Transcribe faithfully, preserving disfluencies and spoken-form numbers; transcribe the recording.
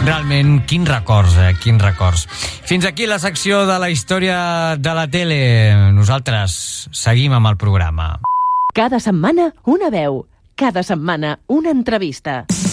Realment, quins records, eh? Quins records. Fins aquí la secció de la història de la tele. Nosaltres seguim amb el programa. Cada setmana una veu, cada setmana una entrevista.